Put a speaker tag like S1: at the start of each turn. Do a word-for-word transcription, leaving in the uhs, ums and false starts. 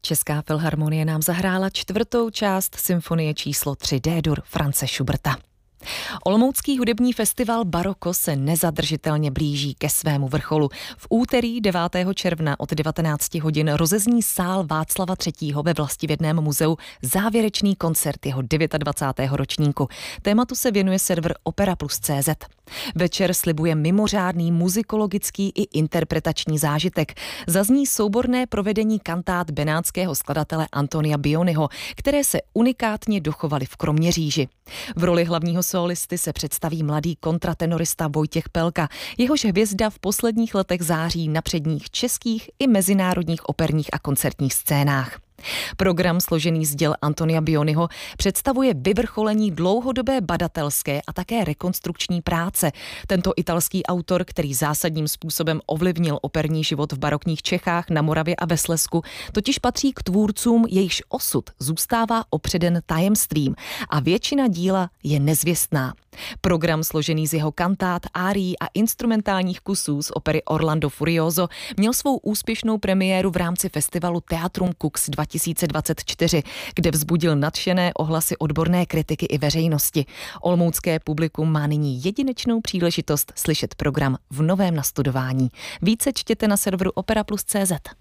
S1: Česká filharmonie nám zahrála čtvrtou část symfonie číslo tři D-dur Franze Schuberta. Olomoucký hudební festival Baroko se nezadržitelně blíží ke svému vrcholu. V úterý devátého června od devatenácti hodin rozezní sál Václava třetího ve Vlastivědném muzeu závěrečný koncert jeho dvacátého devátého ročníku. Tématu se věnuje server opera plus tečka cé zet. Večer slibuje mimořádný muzikologický i interpretační zážitek. Zazní souborné provedení kantát benátského skladatele Antonia Bioniho, které se unikátně dochovaly v Kroměříži. V roli hlavního solisty se představí mladý kontratenorista Vojtěch Pelka. Jehož hvězda v posledních letech září na předních českých i mezinárodních operních a koncertních scénách. Program složený z děl Antonia Bioniho představuje vyvrcholení dlouhodobé badatelské a také rekonstrukční práce. Tento italský autor, který zásadním způsobem ovlivnil operní život v barokních Čechách, na Moravě a ve Slezsku, totiž patří k tvůrcům, jejichž osud zůstává opředen tajemstvím a většina díla je nezvěstná. Program složený z jeho kantát, árií a instrumentálních kusů z opery Orlando Furioso měl svou úspěšnou premiéru v rámci festivalu Theatrum Cux dva tisíce dvacet čtyři, kde vzbudil nadšené ohlasy odborné kritiky i veřejnosti. Olomoucké publikum má nyní jedinečnou příležitost slyšet program v novém nastudování. Více čtěte na serveru opera plus tečka cé zet.